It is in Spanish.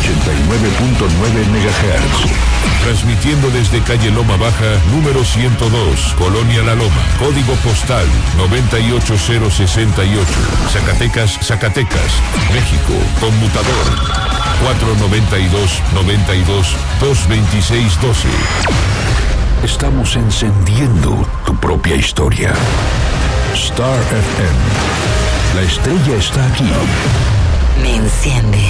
89.9 MHz. Transmitiendo desde calle Loma Baja, número 102, Colonia La Loma, código postal 98068, Zacatecas, Zacatecas, México, conmutador 492-92-226-12. Estamos encendiendo tu propia historia. Star FM. La estrella está aquí. Me enciende.